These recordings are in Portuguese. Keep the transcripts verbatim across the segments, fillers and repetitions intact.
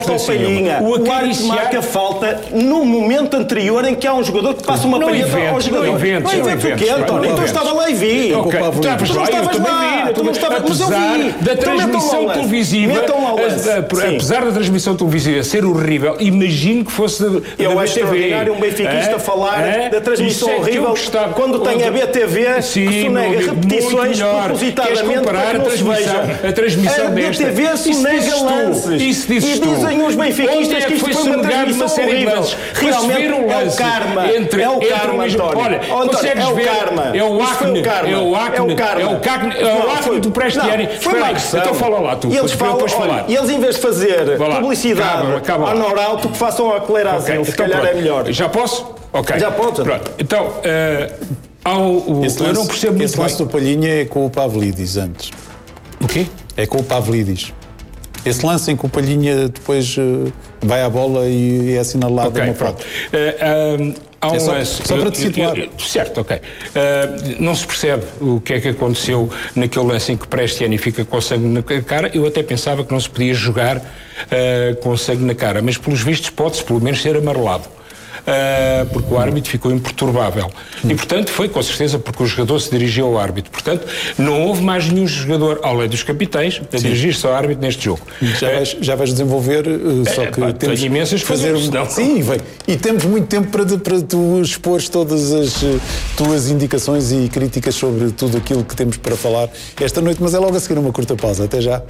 Oh, Palhinha, o, o árbitro marca falta no momento anterior em que há um jogador que passa uma palheta ao jogador. Não inventes, não inventes. O quê, António? Então eu estava lá e vi. Ok, tu não estavas lá. Tu não estavas, mas eu vi. Da transmissão televisiva, apesar da transmissão televisiva ser horrível, imagino que fosse da Eu acho extraordinário um benfiquista falar da transmissão horrível quando tem a B T V que sonega repetições propositadamente para que não se veja. A transmissão desta. A B T V sonega lances. Isso dizes tu. Dizem os benfiquistas que isto foi uma transmissão horrível. Realmente é o karma. Entre, é o entre karma, António. Olha, António, consegues é o ver, karma. É o acne. É o acne. É o karma. É o acne. É o acne do Prestiani. Espera aí, então fala lá tu. E eles falam, olha, e eles em vez de fazer publicidade ao Norauto, que façam a Cleirazen. Se calhar é melhor. Já posso? Ok. Já pode. Pronto. Então, ao, eu não percebo muito esse lance do Palhinha é com o Pavlidis antes. O quê? É com o Pavlidis. Esse lance em que o Palhinha depois uh, vai à bola e é assinalado okay, uma falta. Uh, um, há um é só, lance. Só para te situar. Eu, eu, certo, ok. Uh, não se percebe o que é que aconteceu naquele lance em que Prestiani fica com sangue na cara. Eu até pensava que não se podia jogar uh, com sangue na cara, mas pelos vistos pode-se pelo menos ser amarelado. Uh, porque o árbitro ficou imperturbável. Hum. E, portanto, foi com certeza porque o jogador se dirigiu ao árbitro. Portanto, não houve mais nenhum jogador, além dos capitães, a dirigir-se ao árbitro neste jogo. Já, uh, vais, já vais desenvolver, uh, só que pá, temos imensas fazer coisas, um... não. Sim, vai. E temos muito tempo para, para tu expores todas as uh, tuas indicações e críticas sobre tudo aquilo que temos para falar esta noite, mas é logo a seguir uma curta pausa. Até já.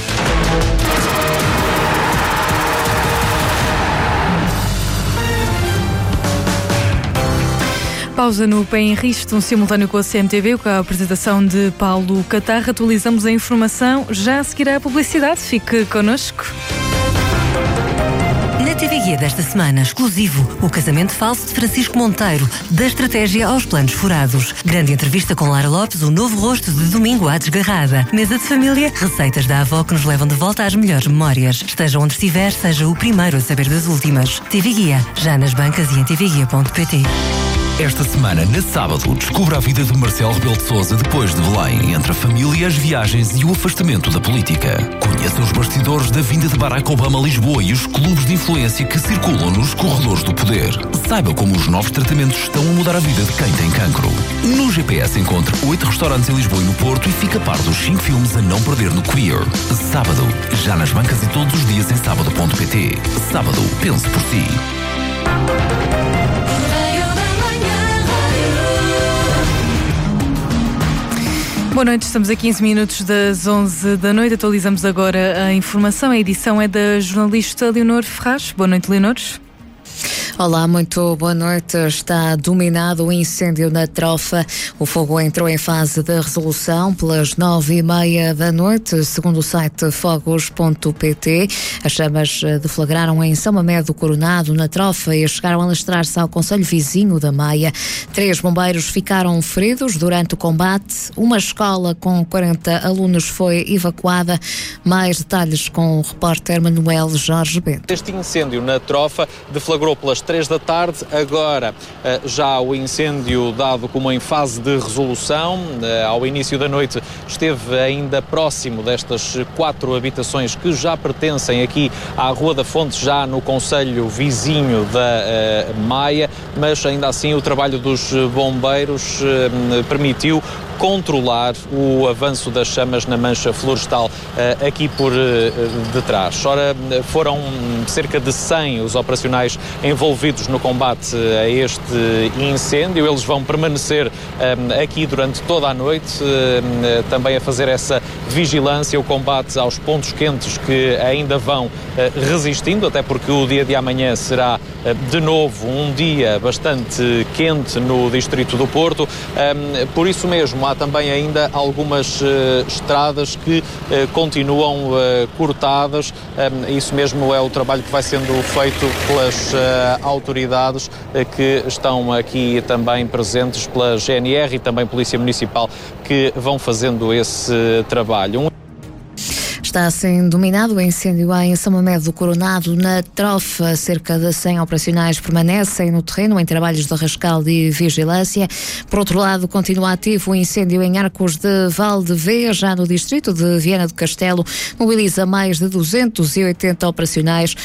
Pausa no Pé em Risco, um simultâneo com a C M T V, com a apresentação de Paulo Catarra. Atualizamos a informação, já a seguir à publicidade. Fique connosco. Na T V Guia desta semana, exclusivo, o casamento falso de Francisco Monteiro, da estratégia aos planos furados. Grande entrevista com Lara Lopes, o novo rosto de domingo à desgarrada. Mesa de família, receitas da avó que nos levam de volta às melhores memórias. Esteja onde estiver, seja o primeiro a saber das últimas. T V Guia, já nas bancas e em tv guia ponto pt. Esta semana, na sábado, descubra a vida de Marcelo Rebelo de Sousa depois de Belém, entre a família, as viagens e o afastamento da política. Conheça os bastidores da vinda de Barack Obama a Lisboa e os clubes de influência que circulam nos corredores do poder. Saiba como os novos tratamentos estão a mudar a vida de quem tem cancro. No G P S encontre oito restaurantes em Lisboa e no Porto e fica a par dos cinco filmes a não perder no Queer. Sábado, já nas bancas e todos os dias em sábado ponto pt. Sábado, pense por si. Boa noite, estamos a quinze minutos das onze da noite. Atualizamos agora a informação. A edição é da jornalista Leonor Ferraz. Boa noite, Leonor. Olá, muito boa noite. Está dominado o incêndio na Trofa. O fogo entrou em fase de resolução pelas nove e meia da noite, segundo o site fogos ponto pt. As chamas deflagraram em São Mamede do Coronado, na Trofa, e chegaram a alastrar-se ao concelho vizinho da Maia. Três bombeiros ficaram feridos durante o combate. Uma escola com quarenta alunos foi evacuada. Mais detalhes com o repórter Manuel Jorge Bento. Este incêndio na Trofa deflagrou pelas três da tarde, agora já o incêndio dado como em fase de resolução. Ao início da noite esteve ainda próximo destas quatro habitações que já pertencem aqui à Rua da Fonte, já no concelho vizinho da Maia, mas ainda assim o trabalho dos bombeiros permitiu controlar o avanço das chamas na mancha florestal aqui por detrás. Ora, foram cerca de cem os operacionais envolvidos no combate a este incêndio. Eles vão permanecer aqui durante toda a noite, também a fazer essa vigilância, o combate aos pontos quentes que ainda vão resistindo, até porque o dia de amanhã será de novo um dia bastante quente no distrito do Porto. Por isso mesmo, há também ainda algumas uh, estradas que uh, continuam uh, cortadas. Um, isso mesmo é o trabalho que vai sendo feito pelas uh, autoridades uh, que estão aqui também presentes, pela G N R e também Polícia Municipal, que vão fazendo esse uh, trabalho. Um... Está assim dominado o incêndio em São Mamede do Coronado, na Trofa. Cerca de cem operacionais permanecem no terreno em trabalhos de rescaldo e vigilância. Por outro lado, continua ativo o incêndio em Arcos de Valdevez, já no distrito de Viana do Castelo. Mobiliza mais de duzentos e oitenta operacionais